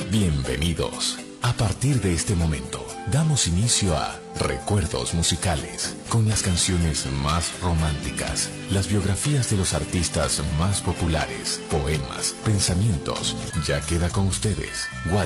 Bienvenidos. A partir de este momento, damos inicio a Recuerdos Musicales, con las canciones más románticas, las biografías de los artistas más populares, poemas, pensamientos. Ya queda con ustedes,